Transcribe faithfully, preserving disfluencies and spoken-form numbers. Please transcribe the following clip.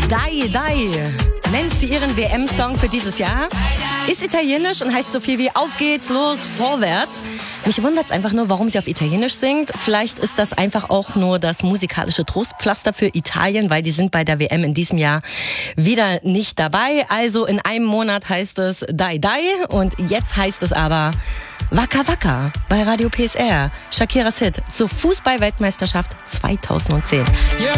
Dai Dai nennt sie ihren W M-Song für dieses Jahr. Ist italienisch und heißt so viel wie Auf geht's, los, vorwärts. Mich wundert's einfach nur, warum sie auf Italienisch singt. Vielleicht ist das einfach auch nur das musikalische Trostpflaster für Italien, weil die sind bei der W M in diesem Jahr wieder nicht dabei. Also in einem Monat heißt es Dai Dai und jetzt heißt es aber Waka Waka bei Radio P S R. Shakiras Hit zur Fußball-Weltmeisterschaft zweitausendzehn.